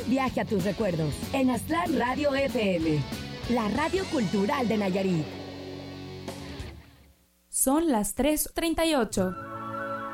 Viaje a tus recuerdos en Aztlán Radio FM, la radio cultural de Nayarit. Son las 3:38.